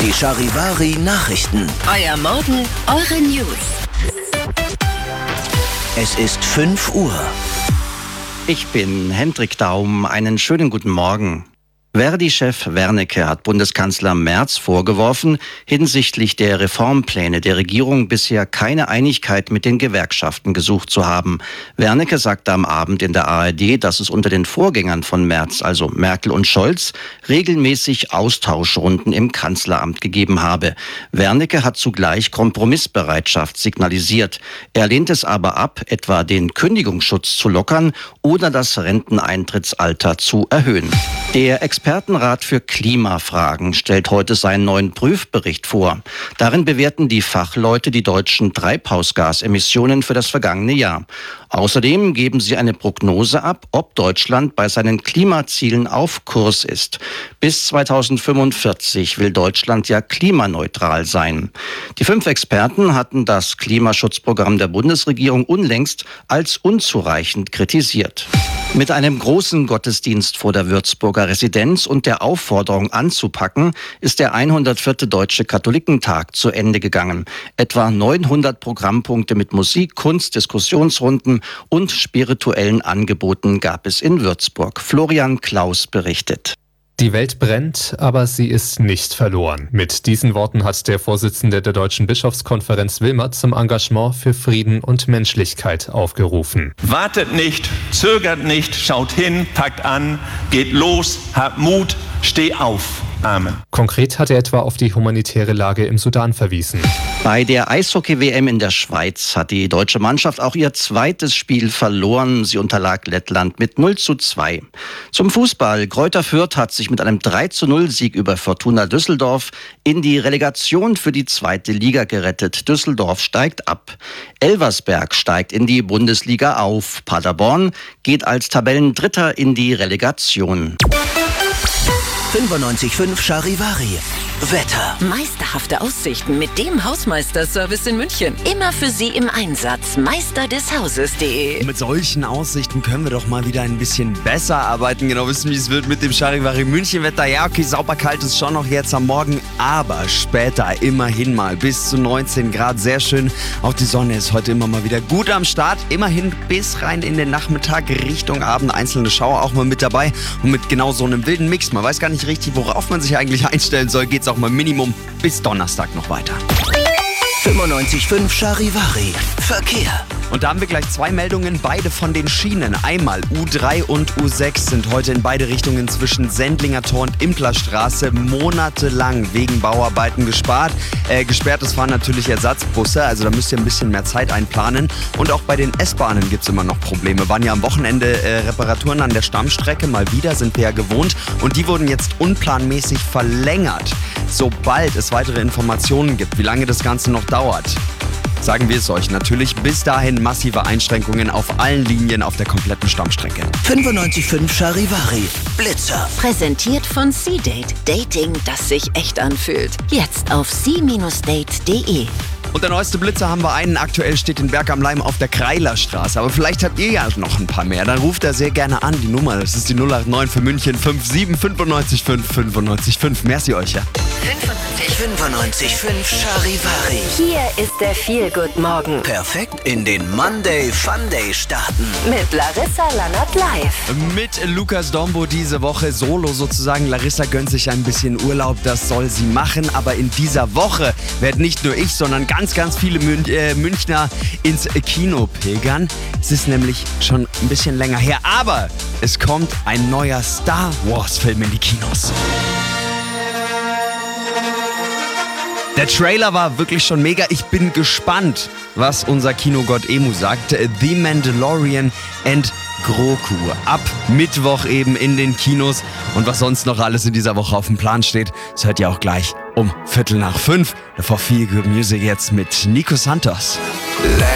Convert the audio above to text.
Die Charivari Nachrichten. Euer Morgen, eure News. Es ist 5 Uhr. Ich bin Hendrik Daum. Einen schönen guten Morgen. Verdi-Chef Wernicke hat Bundeskanzler Merz vorgeworfen, hinsichtlich der Reformpläne der Regierung bisher keine Einigkeit mit den Gewerkschaften gesucht zu haben. Wernicke sagte am Abend in der ARD, dass es unter den Vorgängern von Merz, also Merkel und Scholz, regelmäßig Austauschrunden im Kanzleramt gegeben habe. Wernicke hat zugleich Kompromissbereitschaft signalisiert. Er lehnt es aber ab, etwa den Kündigungsschutz zu lockern oder das Renteneintrittsalter zu erhöhen. Der Expertenrat für Klimafragen stellt heute seinen neuen Prüfbericht vor. Darin bewerten die Fachleute die deutschen Treibhausgasemissionen für das vergangene Jahr. Außerdem geben sie eine Prognose ab, ob Deutschland bei seinen Klimazielen auf Kurs ist. Bis 2045 will Deutschland ja klimaneutral sein. Die 5 Experten hatten das Klimaschutzprogramm der Bundesregierung unlängst als unzureichend kritisiert. Mit einem großen Gottesdienst vor der Würzburger Residenz und der Aufforderung anzupacken, ist der 104. Deutsche Katholikentag zu Ende gegangen. Etwa 900 Programmpunkte mit Musik, Kunst, Diskussionsrunden und spirituellen Angeboten gab es in Würzburg. Florian Klaus berichtet. Die Welt brennt, aber sie ist nicht verloren. Mit diesen Worten hat der Vorsitzende der Deutschen Bischofskonferenz Wilmert zum Engagement für Frieden und Menschlichkeit aufgerufen. Wartet nicht, zögert nicht, schaut hin, packt an, geht los, habt Mut, steh auf. Amen. Konkret hat er etwa auf die humanitäre Lage im Sudan verwiesen. Bei der Eishockey-WM in der Schweiz hat die deutsche Mannschaft auch ihr zweites Spiel verloren. Sie unterlag Lettland mit 0:2. Zum Fußball. Greuther Fürth hat sich mit einem 3:0-Sieg über Fortuna Düsseldorf in die Relegation für die 2. Liga gerettet. Düsseldorf steigt ab. Elversberg steigt in die Bundesliga auf. Paderborn geht als Tabellendritter in die Relegation. 95.5 Charivari. Wetter. Meisterhafte Aussichten mit dem Hausmeisterservice in München. Immer für Sie im Einsatz. Meisterdeshauses.de. Mit solchen Aussichten können wir doch mal wieder ein bisschen besser arbeiten. Genau wissen, wie es wird mit dem Charivari München-Wetter. Ja, okay, sauber kalt ist schon noch jetzt am Morgen, aber später immerhin mal bis zu 19 Grad. Sehr schön. Auch die Sonne ist heute immer mal wieder gut am Start. Immerhin bis rein in den Nachmittag, Richtung Abend. Einzelne Schauer auch mal mit dabei. Und mit genau so einem wilden Mix. Man weiß gar nicht richtig, worauf man sich eigentlich einstellen soll. Geht's auch mal Minimum bis Donnerstag noch weiter. 95.5 Charivari. Verkehr. Und da haben wir gleich 2 Meldungen, beide von den Schienen. Einmal U3 und U6 sind heute in beide Richtungen zwischen Sendlinger Tor und Implerstraße monatelang wegen Bauarbeiten gesperrt. Es fahren natürlich Ersatzbusse, also da müsst ihr ein bisschen mehr Zeit einplanen. Und auch bei den S-Bahnen gibt es immer noch Probleme. Waren ja am Wochenende Reparaturen an der Stammstrecke, mal wieder, sind wir ja gewohnt. Und die wurden jetzt unplanmäßig verlängert. Sobald es weitere Informationen gibt, wie lange das Ganze noch dauert, sagen wir es euch natürlich. Bis dahin massive Einschränkungen auf allen Linien auf der kompletten Stammstrecke. 95.5 Charivari. Blitzer. Präsentiert von C-Date. Dating, das sich echt anfühlt. Jetzt auf c-date.de. Und der neueste Blitzer haben wir einen. Aktuell steht in Berg am Leim auf der Kreilerstraße. Aber vielleicht habt ihr ja noch ein paar mehr. Dann ruft er sehr gerne an. Die Nummer, das ist die 089 für München 57 95 5 95 5. Merci euch, ja. 95.5 Charivari. Hier ist der Feel-Good-Morgen. Perfekt in den Monday Funday starten. Mit Larissa Lannert live. Mit Lukas Dombo diese Woche solo sozusagen. Larissa gönnt sich ein bisschen Urlaub, das soll sie machen. Aber in dieser Woche werden nicht nur ich, sondern ganz viele Münchner ins Kino pilgern. Es ist nämlich schon ein bisschen länger her. Aber es kommt ein neuer Star Wars Film in die Kinos. Der Trailer war wirklich schon mega. Ich bin gespannt, was unser Kinogott Emu sagt. The Mandalorian and Grogu. Ab Mittwoch eben in den Kinos. Und was sonst noch alles in dieser Woche auf dem Plan steht, das hört ihr auch gleich um 4:45. For Feel Good Music jetzt mit Nico Santos.